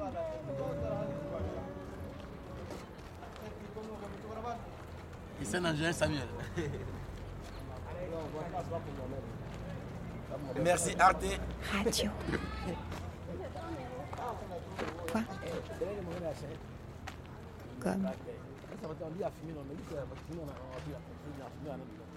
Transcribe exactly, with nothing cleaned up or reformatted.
Et c'est un ingénieur Samuel. Merci Arte. Radio. Quoi? Comme.